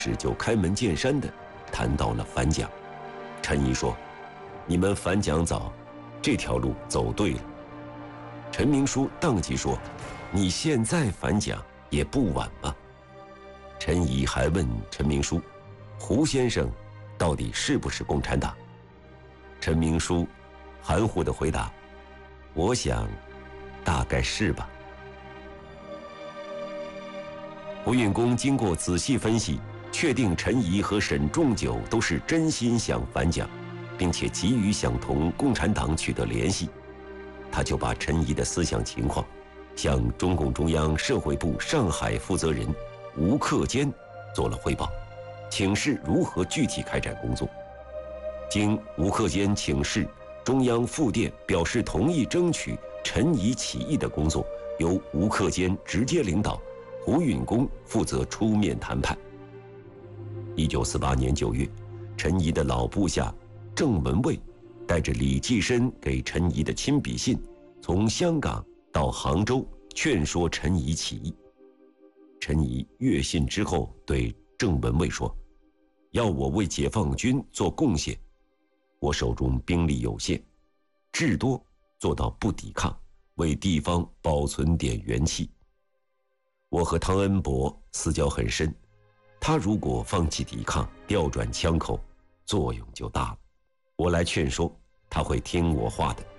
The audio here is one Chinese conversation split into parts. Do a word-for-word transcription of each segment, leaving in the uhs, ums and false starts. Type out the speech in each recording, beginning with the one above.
时就开门见山地谈到了反蒋。陈仪说：“你们反蒋早，这条路走对了。”陈明书当即说：“你现在反蒋也不晚吧？”陈仪还问陈明书：“胡先生到底是不是共产党？”陈明书含糊地回答：“我想大概是吧。”胡允恭经过仔细分析，确定陈仪和沈仲九都是真心想反蒋，并且急于想同共产党取得联系，他就把陈仪的思想情况向中共中央社会部上海负责人吴克坚做了汇报，请示如何具体开展工作。经吴克坚请示，中央复电表示同意争取陈仪起义的工作由吴克坚直接领导，胡允恭负责出面谈判。一九四八年九月，陈仪的老部下郑文蔚带着李济深给陈仪的亲笔信，从香港到杭州劝说陈仪起义。陈仪阅信之后对郑文蔚说：“要我为解放军做贡献，我手中兵力有限，至多做到不抵抗，为地方保存点元气。我和汤恩伯私交很深，他如果放弃抵抗，调转枪口，作用就大了。我来劝说，他会听我话的。”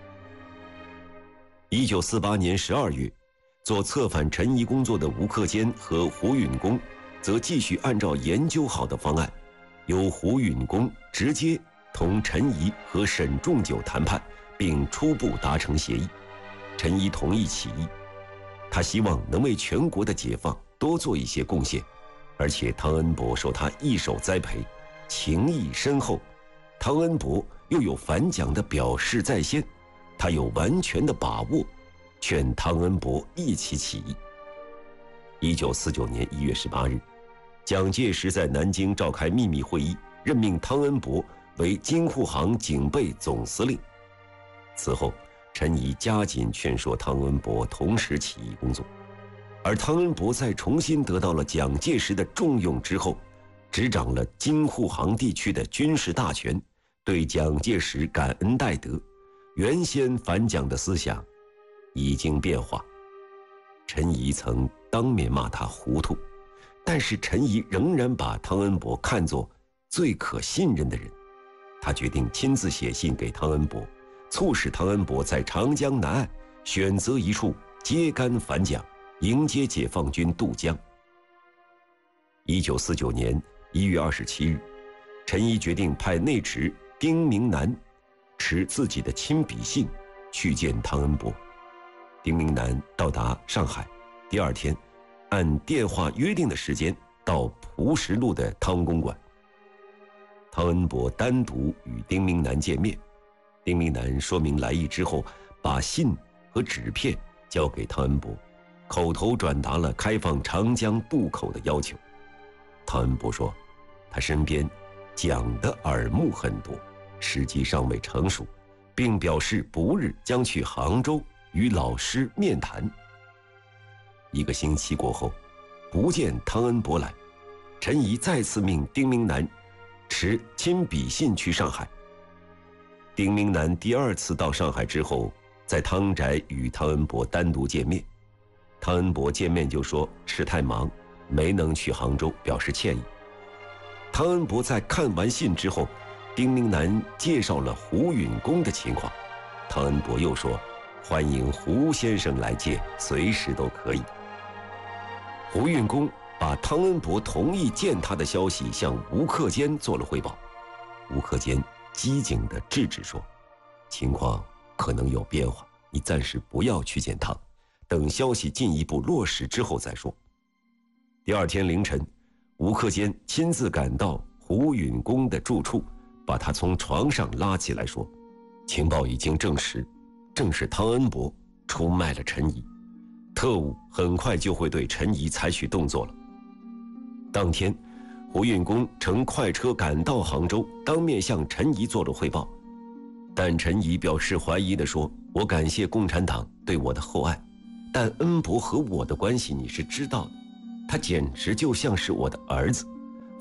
一九四八年十二月，做策反陈仪工作的吴克坚和胡允恭，则继续按照研究好的方案，由胡允恭直接同陈仪和沈仲九谈判，并初步达成协议。陈仪同意起义，他希望能为全国的解放多做一些贡献，而且汤恩伯受他一手栽培，情谊深厚。汤恩伯又有反蒋的表示在先，他有完全的把握，劝汤恩伯一起起义。一九四九年一月十八日，蒋介石在南京召开秘密会议，任命汤恩伯为京沪杭警备总司令。此后，陈仪加紧劝说汤恩伯同时起义工作，而汤恩伯在重新得到了蒋介石的重用之后，执掌了京沪杭地区的军事大权，对蒋介石感恩戴德，原先反蒋的思想已经变化。陈仪曾当面骂他糊涂，但是陈仪仍然把汤恩伯看作最可信任的人。他决定亲自写信给汤恩伯，促使汤恩伯在长江南岸选择一处揭竿反蒋，迎接解放军渡江。一九四九年一月二十七日，陈仪决定派内侄丁明南持自己的亲笔信去见汤恩伯。丁明南到达上海，第二天按电话约定的时间到蒲石路的汤公馆。汤恩伯单独与丁明南见面，丁明南说明来意之后，把信和纸片交给汤恩伯，口头转达了开放长江渡口的要求。汤恩伯说，他身边蒋的耳目很多，时机尚未成熟，并表示不日将去杭州与老师面谈。一个星期过后，不见汤恩伯来，陈仪再次命丁明南持亲笔信去上海。丁明南第二次到上海之后，在汤宅与汤恩伯单独见面。汤恩伯见面就说事太忙，没能去杭州，表示歉意。汤恩伯在看完信之后，丁明南介绍了胡允恭的情况。汤恩伯又说，欢迎胡先生来见，随时都可以。胡允恭把汤恩伯同意见他的消息向吴克坚做了汇报。吴克坚机警地制止说，情况可能有变化，你暂时不要去见他，等消息进一步落实之后再说。第二天凌晨，吴克坚亲自赶到胡允恭的住处，把他从床上拉起来说，情报已经证实，正是汤恩伯出卖了陈仪，特务很快就会对陈仪采取动作了。当天，胡允恭乘快车赶到杭州，当面向陈仪做了汇报。但陈仪表示怀疑地说，我感谢共产党对我的厚爱，但恩伯和我的关系你是知道的，他简直就像是我的儿子，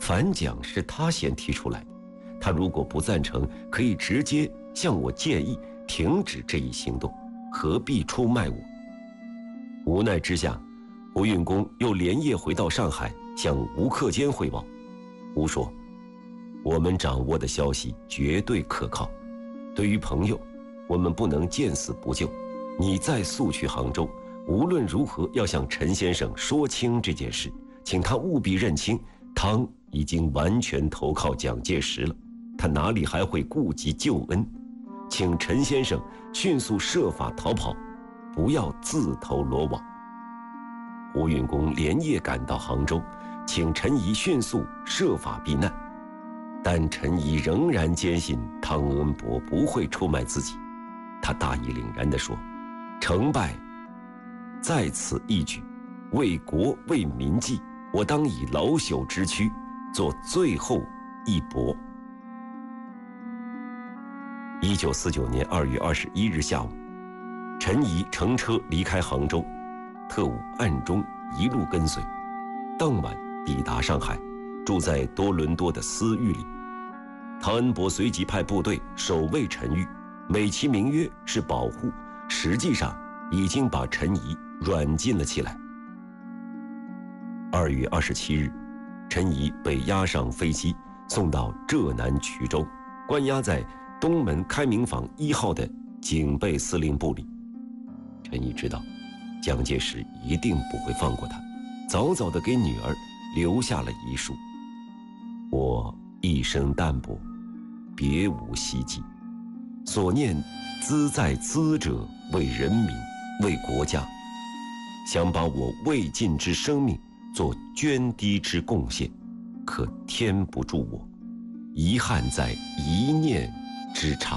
反蒋是他先提出来的，他如果不赞成，可以直接向我建议停止这一行动，何必出卖我？无奈之下，胡运功又连夜回到上海，向吴克坚汇报。吴说：“我们掌握的消息绝对可靠，对于朋友，我们不能见死不救。你再速去杭州，无论如何要向陈先生说清这件事，请他务必认清，汤已经完全投靠蒋介石了，他哪里还会顾及救恩？请陈先生迅速设法逃跑，不要自投罗网。”胡运功连夜赶到杭州，请陈仪迅速设法避难，但陈仪仍然坚信汤恩伯不会出卖自己。他大义凛然地说：“成败在此一举，为国为民计，我当以老朽之躯做最后一搏。”一九四九年二月二十一日下午，陈仪乘车离开杭州，特务暗中一路跟随，当晚抵达上海，住在多伦多的私寓里。汤恩伯随即派部队守卫陈寓，美其名曰是保护，实际上已经把陈仪软禁了起来。二月二十七日，陈仪被押上飞机，送到浙南衢州，关押在东门开明坊一号的警备司令部里。陈仪知道蒋介石一定不会放过他，早早地给女儿留下了遗书：“我一生淡泊，别无希冀，所念兹在兹者为人民，为国家，想把我未尽之生命做涓滴之贡献，可天不助我，遗憾在一念之差。”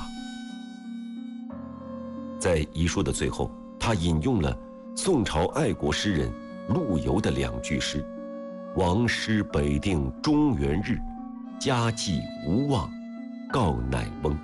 在遗书的最后，他引用了宋朝爱国诗人陆游的两句诗：“王师北定中原日，家祭无忘告乃翁。”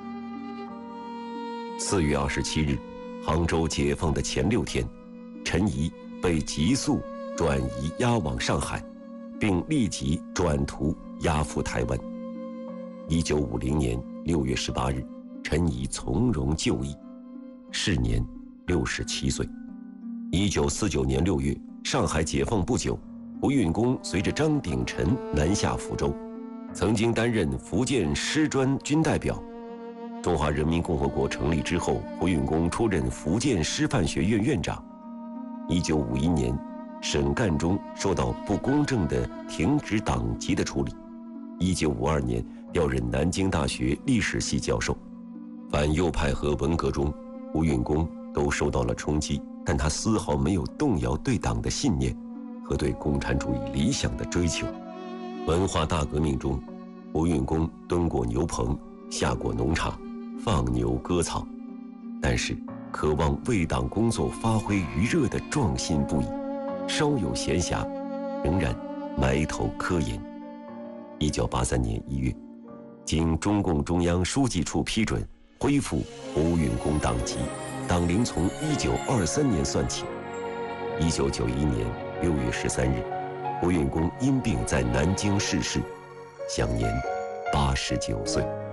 四月二十七日，杭州解放的前六天，陈仪被急速转移押往上海，并立即转途押赴台湾。一九五零年六月十八日，陈仪从容就义，时年六十七岁。一九四九年六月，上海解放不久，胡运功随着张鼎臣南下福州，曾经担任福建师专军代表。中华人民共和国成立之后，胡运功出任福建师范学院院长。一九五一年，沈干中受到不公正的停止党籍的处理。一九五二年，调任南京大学历史系教授。反右派和文革中，胡运功都受到了冲击，但他丝毫没有动摇对党的信念和对共产主义理想的追求。文化大革命中，胡运功蹲过牛棚，下过农场，放牛割草，但是渴望为党工作发挥余热的壮心不已，稍有闲暇，仍然埋头科研。一九八三年一月，经中共中央书记处批准，恢复胡运功党籍，党龄从一九二三年算起。一九九一年六月十三日，胡运功因病在南京逝世，享年八十九岁。